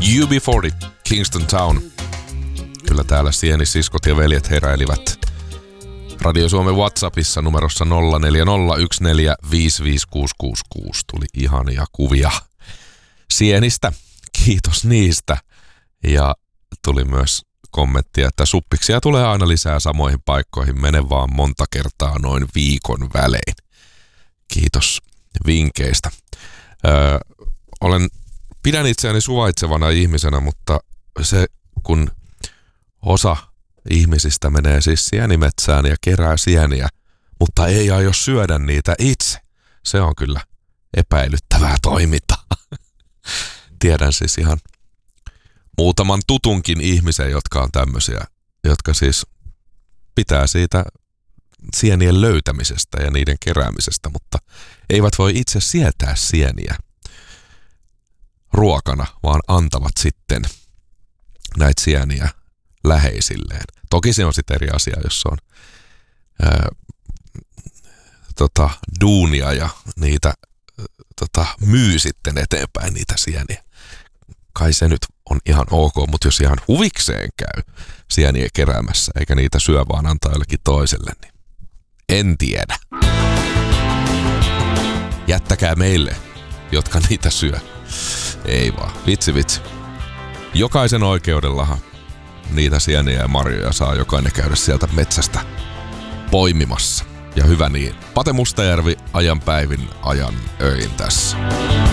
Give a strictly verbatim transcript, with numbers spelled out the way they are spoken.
U B neljäkymmentä, Kingston Town. Kyllä täällä sienisiskot ja veljet heräilivät. Radio Suomen WhatsAppissa numerossa nolla neljä nolla yksi neljä viisi viisi kuusi kuusi kuusi tuli ihania kuvia sienistä. Kiitos niistä. Ja tuli myös kommenttia, että suppiksia tulee aina lisää samoihin paikkoihin. Mene vaan monta kertaa noin viikon välein. Kiitos vinkkeistä. Öö, olen, pidän itseäni suvaitsevana ihmisenä, mutta se kun osa ihmisistä menee siis sienimetsään ja kerää sieniä, mutta ei aio syödä niitä itse. Se on kyllä epäilyttävää toimintaa. Tiedän siis ihan muutaman tutunkin ihmisen, jotka on tämmöisiä, jotka siis pitää siitä sienien löytämisestä ja niiden keräämisestä, mutta eivät voi itse sietää sieniä ruokana, vaan antavat sitten näitä sieniä läheisilleen. Toki se on sitten eri asia, jos on ää, tota, duunia ja niitä ää, tota, myy sitten eteenpäin niitä sieniä. Kai se nyt on ihan ok, mutta jos ihan huvikseen käy sieniä keräämässä, eikä niitä syö vaan antaa jollekin toiselle, niin en tiedä. Jättäkää meille, jotka niitä syö. Ei vaan, vitsi vitsi. Jokaisen oikeudellahan niitä sieniä ja marjoja saa jokainen käydä sieltä metsästä poimimassa. Ja hyvä niin. Pate Mustajärvi, ajan päivin, ajan öin tässä.